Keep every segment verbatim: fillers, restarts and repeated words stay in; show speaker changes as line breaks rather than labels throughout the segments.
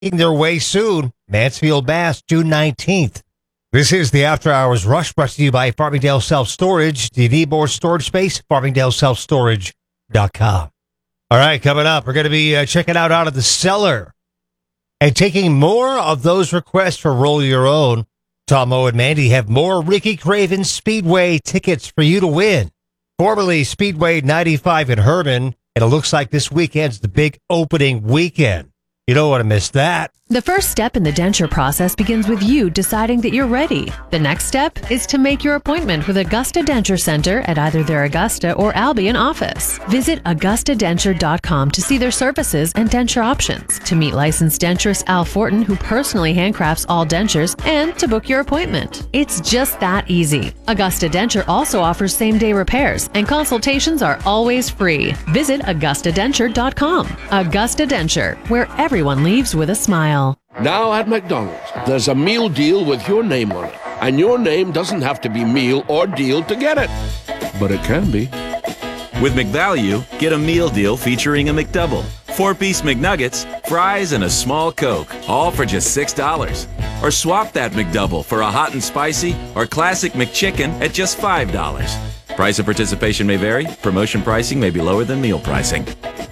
their way soon. Mansfield, Mass, June nineteenth. This is the After Hours Rush, brought to you by Farmingdale Self Storage. Do you need more storage space? Farmingdale Self Storage dot com. All right, coming up, we're going to be uh, checking out Out of the Cellar and taking more of those requests for Roll Your Own. Tom O and Mandy have more Ricky Craven Speedway tickets for you to win. Formerly Speedway ninety-five in Herman, and it looks like this weekend's the big opening weekend. You don't want to miss that.
The first step in the denture process begins with you deciding that you're ready. The next step is to make your appointment with Augusta Denture Center at either their Augusta or Albion office. Visit Augusta Denture dot com to see their services and denture options, to meet licensed denturist Al Fortin, who personally handcrafts all dentures, and to book your appointment. It's just that easy. Augusta Denture also offers same-day repairs, and consultations are always free. Visit Augusta Denture dot com. Augusta Denture, where everyone leaves with a smile.
Now at McDonald's, there's a meal deal with your name on it. And your name doesn't have to be meal or deal to get it. But it can be.
With McValue, get a meal deal featuring a McDouble, four-piece McNuggets, fries, and a small Coke, all for just six dollars. Or swap that McDouble for a hot and spicy or classic McChicken at just five dollars. Price of participation may vary. Promotion pricing may be lower than meal pricing.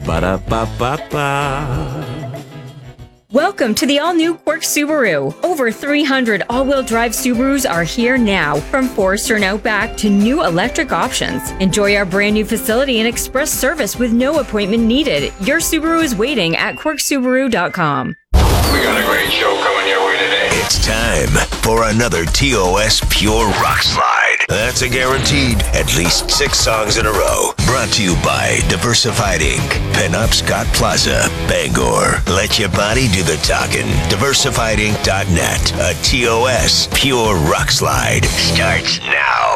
Ba-da-ba-ba-ba.
Welcome to the all-new Quirk Subaru. Over three hundred all-wheel drive Subarus are here now, from Forester and Outback to new electric options. Enjoy our brand new facility and express service with no appointment needed. Your Subaru is waiting at Quirk Subaru dot com.
We got a great show coming your way today.
It's time for another T O S Pure Rock Slide. That's a guaranteed at least six songs in a row. Brought to you by Diversified Incorporated. Pinup Scott Plaza, Bangor. Let your body do the talking. Diversified Inc dot net. A T O S Pure Rock Slide starts now.